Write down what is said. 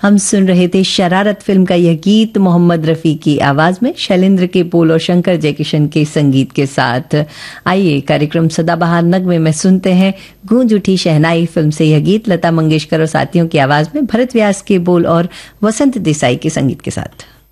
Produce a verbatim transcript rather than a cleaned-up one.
हम सुन रहे थे शरारत फिल्म का यह गीत मोहम्मद रफी की आवाज में, शैलेंद्र के बोल और शंकर जयकिशन के संगीत के साथ। आइए कार्यक्रम सदाबहार नगमे में सुनते हैं गूंज उठी शहनाई फिल्म से यह गीत, लता मंगेशकर और साथियों की आवाज में, भरत व्यास के बोल और वसंत देसाई के संगीत के साथ।